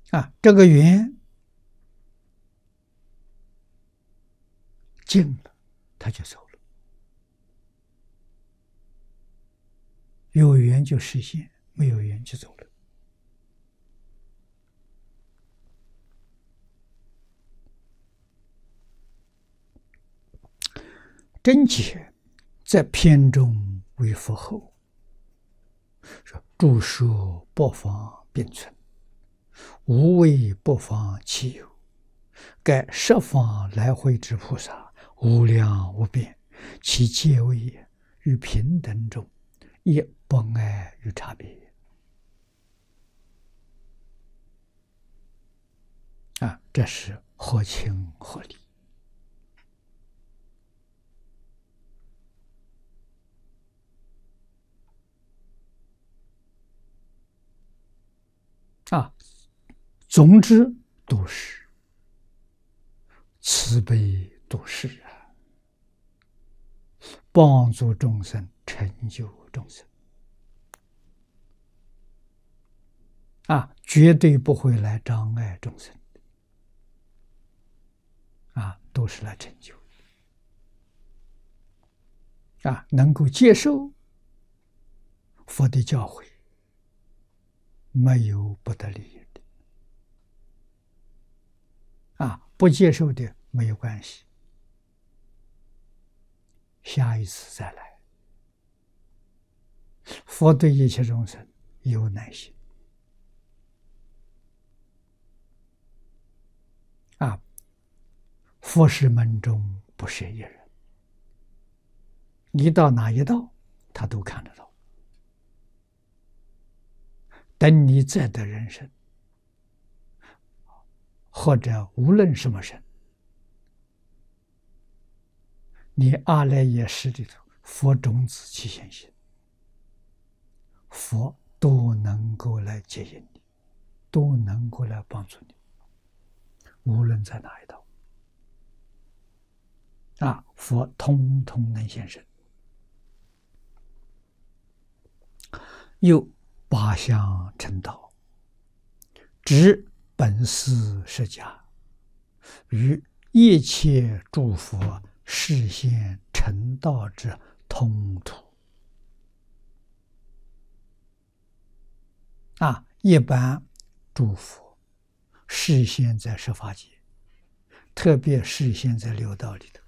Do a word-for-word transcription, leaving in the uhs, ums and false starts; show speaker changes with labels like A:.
A: 啊，这个缘尽了，他就走了。有缘就实现，没有缘就走了。真解在篇中为佛后，说诸说八方并存，无为八方其有。盖十方来回之菩萨无量无边，其皆为与平等中，亦不碍于差别。啊，这是合情合理。啊，总之都是慈悲度世啊，帮助众生，成就众生啊，绝对不会来障碍众生啊，都是来成就啊，能够接受佛的教诲，没有不得利益的啊，不接受的没有关系，下一次再来。佛对一切众生有耐心啊，佛是门中不舍一人，你到哪一道，他都看得到。等你再得人生，或者无论什么生，你阿赖耶识里头佛种子起现行，佛都能够来接引你，都能够来帮助你，无论在哪一道啊，佛通通能现身。又八相成道，指本师释迦与一切诸佛示现成道之通途啊！一般诸佛示现在十法界，特别示现在六道里头，